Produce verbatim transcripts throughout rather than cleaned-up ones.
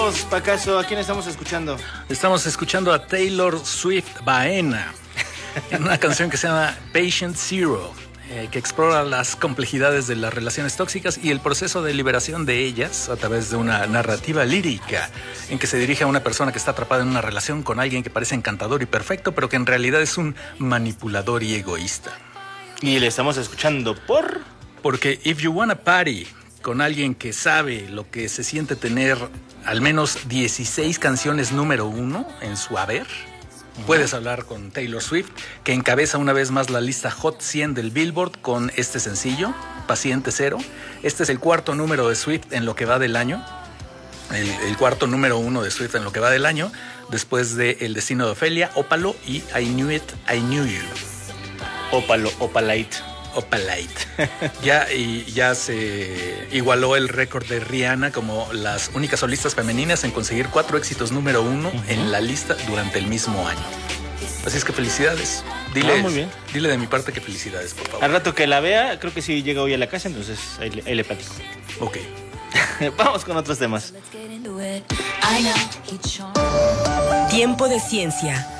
estamos, Pacaso? ¿A quién estamos escuchando? Estamos escuchando a Taylor Swift Baena en una canción que se llama Patient Zero, eh, que explora las complejidades de las relaciones tóxicas y el proceso de liberación de ellas a través de una narrativa lírica en que se dirige a una persona que está atrapada en una relación con alguien que parece encantador y perfecto, pero que en realidad es un manipulador y egoísta. Y le estamos escuchando por... Porque if you wanna party con alguien que sabe lo que se siente tener al menos dieciséis canciones número uno en su haber, uh-huh. puedes hablar con Taylor Swift, que encabeza una vez más la lista Hot cien del Billboard con este sencillo, Paciente Cero. Este es el cuarto número de Swift en lo que va del año, el, el cuarto número uno de Swift en lo que va del año, después de El Destino de Ofelia, Ópalo y I Knew It, I Knew You. Ópalo, Opalite. Opalite. Ya, y ya se igualó el récord de Rihanna como las únicas solistas femeninas en conseguir cuatro éxitos número uno uh-huh. en la lista durante el mismo año. Así es que felicidades. Dile, ah, muy bien. Dile de mi parte que felicidades, por favor. Al rato que la vea, creo que sí llega hoy a la casa, entonces ahí, ahí le platico. Ok. Vamos con otros temas. Tiempo de ciencia.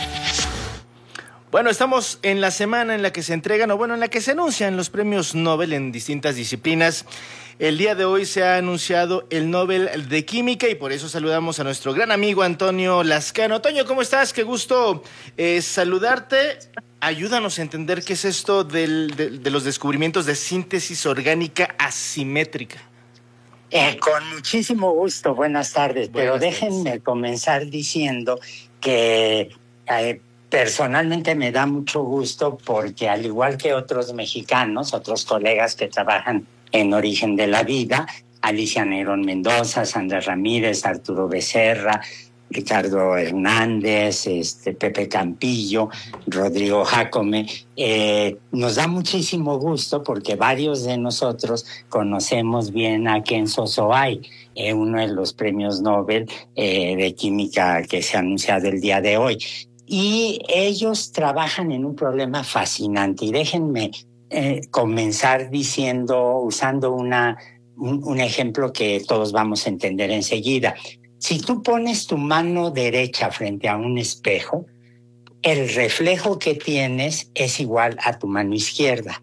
Bueno, estamos en la semana en la que se entregan, o bueno, en la que se anuncian los premios Nobel en distintas disciplinas. El día de hoy se ha anunciado el Nobel de Química y por eso saludamos a nuestro gran amigo Antonio Lascano. Toño, ¿cómo estás? Qué gusto eh, saludarte. Ayúdanos a entender qué es esto del, de, de los descubrimientos de síntesis orgánica asimétrica. Eh, con muchísimo gusto, buenas tardes. Buenas pero tardes. Déjenme comenzar diciendo que... Eh, Personalmente me da mucho gusto porque al igual que otros mexicanos, otros colegas que trabajan en Origen de la Vida, Alicia Negrón Mendoza, Sandra Ramírez, Arturo Becerra, Ricardo Hernández, este, Pepe Campillo, Rodrigo Jacome, eh, nos da muchísimo gusto porque varios de nosotros conocemos bien a Kenzo Soay, eh, uno de los premios Nobel eh, de Química que se ha anunciado el día de hoy. Y ellos trabajan en un problema fascinante. Y déjenme eh, comenzar diciendo, usando una, un, un ejemplo que todos vamos a entender enseguida. Si tú pones tu mano derecha frente a un espejo, el reflejo que tienes es igual a tu mano izquierda.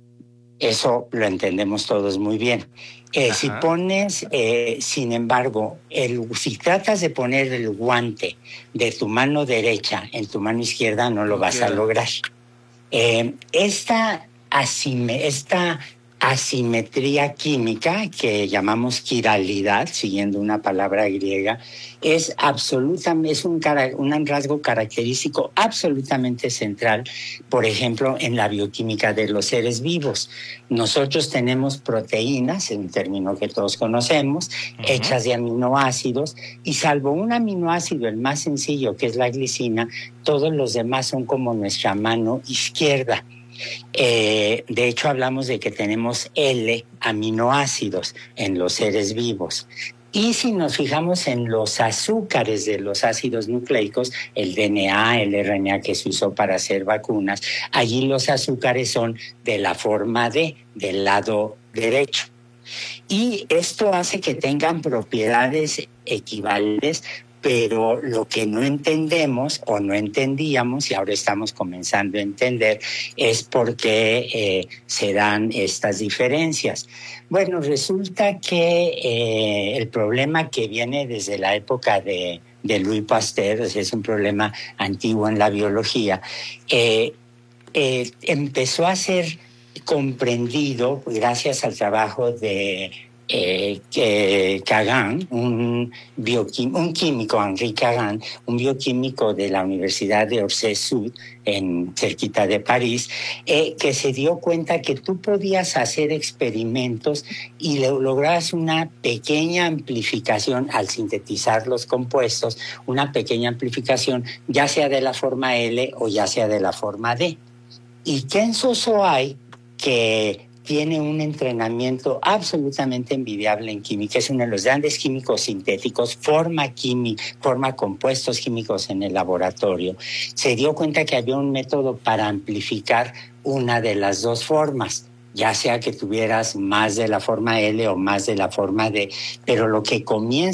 Eso lo entendemos todos muy bien. Eh, si pones, eh, sin embargo, el, si tratas de poner el guante de tu mano derecha en tu mano izquierda, no lo vas a lograr. Eh, esta, asime, esta asimetría química, que llamamos quiralidad, siguiendo una palabra griega, es absolutamente, es un, un rasgo característico absolutamente central, por ejemplo, en la bioquímica de los seres vivos. Nosotros tenemos proteínas, un término que todos conocemos, uh-huh. hechas de aminoácidos, y salvo un aminoácido, el más sencillo, que es la glicina, todos los demás son como nuestra mano izquierda. Eh, de hecho, hablamos de que tenemos L aminoácidos en los seres vivos. Y si nos fijamos en los azúcares de los ácidos nucleicos, el D N A, el R N A que se usó para hacer vacunas, allí los azúcares son de la forma D, del lado derecho. Y esto hace que tengan propiedades equivalentes, pero lo que no entendemos o no entendíamos, y ahora estamos comenzando a entender, es por qué eh, se dan estas diferencias. Bueno, resulta que eh, el problema que viene desde la época de, de Louis Pasteur, o sea, es un problema antiguo en la biología, eh, eh, empezó a ser comprendido gracias al trabajo de Eh, eh, Kagan, un, bioquim- un químico, Henri Kagan, un bioquímico de la Universidad de Orsay-Sud, en cerquita de París, eh, que se dio cuenta que tú podías hacer experimentos y le- logras una pequeña amplificación al sintetizar los compuestos, una pequeña amplificación, ya sea de la forma L o ya sea de la forma D. Y Kenzo Soay, que tiene un entrenamiento absolutamente envidiable en química, es uno de los grandes químicos sintéticos, forma, quimi, forma compuestos químicos en el laboratorio, se dio cuenta que había un método para amplificar una de las dos formas, ya sea que tuvieras más de la forma L o más de la forma D, pero lo que comienza